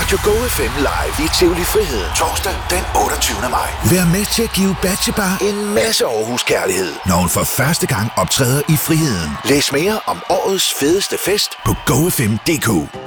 Radio Go FM live i Tivoli Friheden torsdag den 28. maj. Vær med til at give Batjebar en masse Aarhus kærlighed, når hun for første gang optræder i Friheden. Læs mere om årets fedeste fest på gofm.dk.